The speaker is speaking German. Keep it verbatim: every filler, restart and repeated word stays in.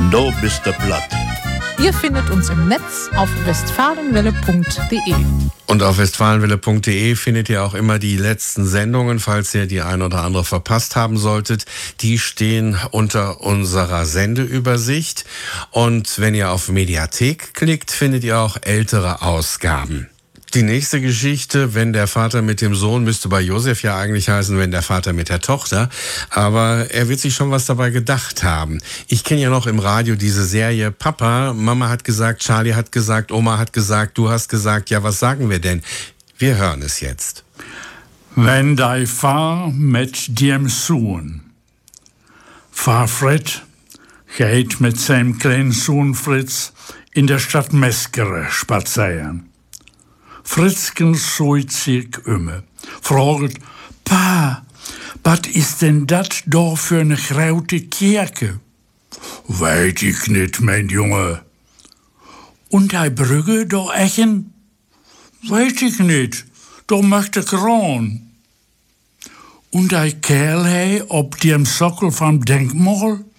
No Mister Blood. Ihr findet uns im Netz auf westfalenwelle punkt de. Und auf westfalenwelle punkt de findet ihr auch immer die letzten Sendungen, falls ihr die ein oder andere verpasst haben solltet. Die stehen unter unserer Sendeübersicht. Und wenn ihr auf Mediathek klickt, findet ihr auch ältere Ausgaben. Die nächste Geschichte, wenn der Vater mit dem Sohn, müsste bei Josef ja eigentlich heißen, wenn der Vater mit der Tochter. Aber er wird sich schon was dabei gedacht haben. Ich kenne ja noch im Radio diese Serie Papa, Mama hat gesagt, Charlie hat gesagt, Oma hat gesagt, du hast gesagt, ja, was sagen wir denn? Wir hören es jetzt. Wenn dein Vater mit dem Sohn. Vater Fred geht mit seinem kleinen Sohn Fritz in der Stadt Meskere spazieren. Fritzken schaut sich um, fragt, Pa, was ist denn das da für eine große Kirche? Weet ich nicht, mein Junge. Und die Brücke da echen? Weet ich nicht, da macht der Kran. Und die Kerl auf dem Sockel vom Denkmal?